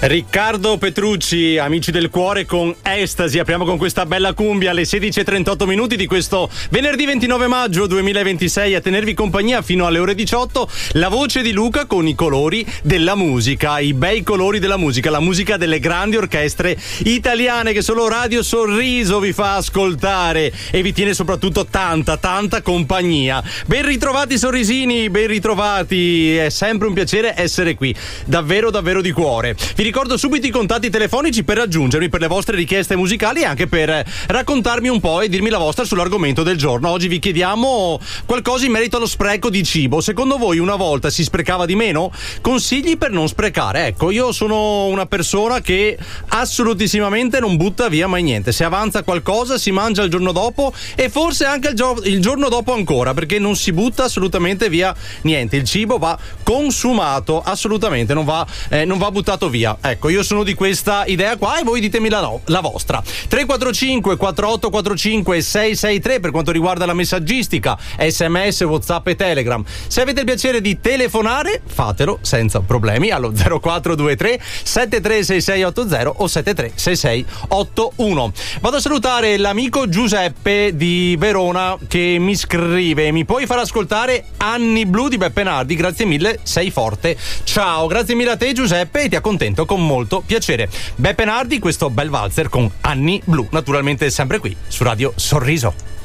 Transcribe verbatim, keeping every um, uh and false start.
Riccardo Petrucci, amici del cuore, con Estasi. Apriamo con questa bella cumbia alle sedici e trentotto minuti di questo venerdì ventinove maggio duemilaventisei. A tenervi compagnia fino alle ore diciotto la voce di Luca con i colori della musica, i bei colori della musica, la musica delle grandi orchestre italiane che solo Radio Sorriso vi fa ascoltare e vi tiene soprattutto tanta tanta compagnia. Ben ritrovati sorrisini, ben ritrovati, è sempre un piacere essere qui, davvero davvero di cuore. Vi ricordo subito i contatti telefonici per raggiungermi per le vostre richieste musicali e anche per raccontarmi un po' e dirmi la vostra sull'argomento del giorno. Oggi vi chiediamo qualcosa in merito allo spreco di cibo. Secondo voi una volta si sprecava di meno? Consigli per non sprecare. Ecco, io sono una persona che assolutissimamente non butta via mai niente. Se avanza qualcosa si mangia il giorno dopo e forse anche il, gio- il giorno dopo ancora, perché non si butta assolutamente via niente. Il cibo va consumato, assolutamente non va, eh, non va buttato via. Ecco, io sono di questa idea qua e voi ditemi la, no, la vostra. tre quattro cinque quattro otto quattro cinque sei sei tre per quanto riguarda la messaggistica, sms, whatsapp e telegram. Se avete il piacere di telefonare, fatelo senza problemi allo zero quattro due tre sette tre sei sei otto zero o sette tre sei sei otto uno. Vado a salutare l'amico Giuseppe di Verona che mi scrive: mi puoi far ascoltare Anni Blu di Beppe Nardi? Grazie mille, sei forte. Ciao, grazie mille a te Giuseppe e ti accontento con molto piacere. Beppe Nardi, questo bel valzer con Anni Blu, naturalmente sempre qui su Radio Sorriso.